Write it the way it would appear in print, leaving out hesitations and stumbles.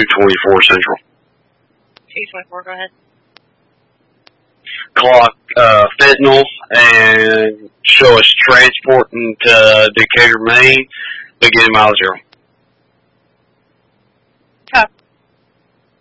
224 Central. 224, go ahead. Clock fentanyl and show us transporting to Decatur, Maine, beginning mile 0.